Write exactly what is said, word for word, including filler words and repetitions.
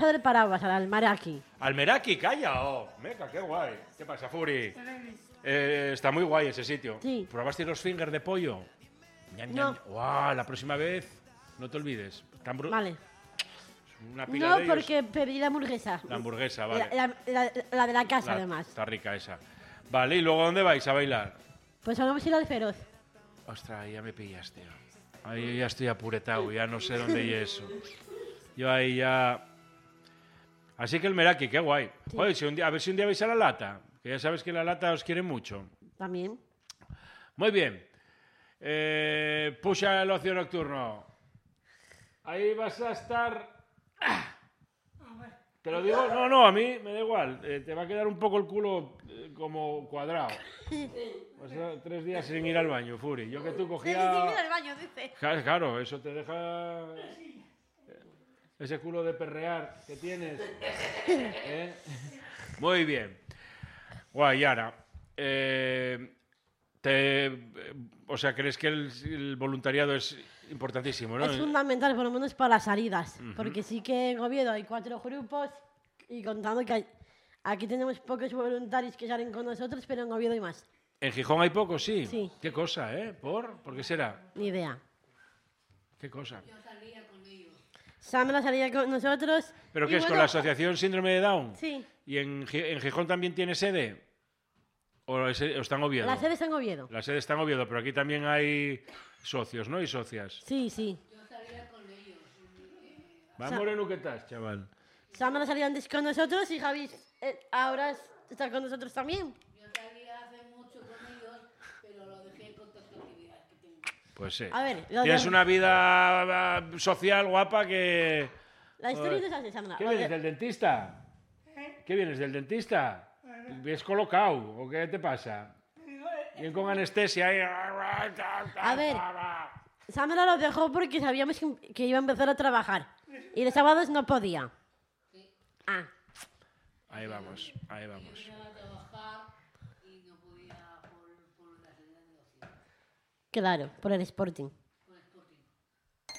Casa del Paraguas, al Meraki. Al Meraki, calla. Oh, meca, qué guay. ¿Qué pasa, Furi? Eh, está muy guay ese sitio. Sí. ¿Probaste los fingers de pollo? Ñam, ñam, No. ñam. Guau, la próxima vez, no te olvides. Tan bru- Vale. Una pila No, de ellos. porque pedí la hamburguesa. La hamburguesa, vale. La, la- la- la de la casa, La- además. Está rica esa. Vale, ¿y luego dónde vais a bailar? Pues ahora vamos a ir al Feroz. Ostras, ahí ya me pillaste. Ahí ya estoy apuretado, ya no sé dónde y eso. Yo ahí ya... Así que el Meraki, qué guay. Sí. Joder, si un día, a ver si un día vais a La Lata, que ya sabes que La Lata os quiere mucho. También. Muy bien. Eh, Puxa el ocio nocturno. Ahí vas a estar... ¡Ah! Te lo digo, no, no, a mí me da igual. Eh, te va a quedar un poco el culo eh, como cuadrado. Vas a tres días sin ir al baño, Furi. Yo que tú cogía... al baño, dice. Ja- Claro, eso te deja ese culo de perrear que tienes. ¿Eh? Muy bien. Guay, Yara. Eh, te, eh, o sea, ¿crees que el, el voluntariado es importantísimo, no? Es fundamental, por lo menos para las salidas. Porque sí que en Oviedo hay cuatro grupos y contando que hay- aquí tenemos pocos voluntarios que salen con nosotros, pero en Oviedo hay más. ¿En Gijón hay pocos? Sí. Sí. ¿Qué cosa, eh? ¿Por? ¿Por qué será? Ni idea. ¿Qué cosa? Sandra salía con nosotros. ¿Pero y qué es con bueno, la Asociación Síndrome de Down? Sí. ¿Y en, Gi- en Gijón también tiene sede? ¿O, es- o está en Oviedo? La sede está en Oviedo. La sede está en Oviedo, pero aquí también hay socios, ¿no? Y socias. Sí, sí. Va, Sa- Moreno, ¿qué tal, chaval? Sandra salía antes con nosotros y Javi eh, ahora está con nosotros también. Yo salía hace mucho con ellos, pero lo dejé con todas las actividades que tengo. Pues sí. A ver, lo Tienes de- una vida ah, social guapa que... La historia es así, Sandra. ¿Qué Lo vienes de- del dentista? ¿Qué vienes del dentista? ¿Ves colocado o qué te pasa? Bien con anestesia ahí. A ver. Sandra lo dejó porque sabíamos que, que iba a empezar a trabajar. Y los sábados no podía. Ah, Ahí vamos, ahí vamos. Iba a trabajar y no podía por, por la salida de negocio. claro, por el Sporting.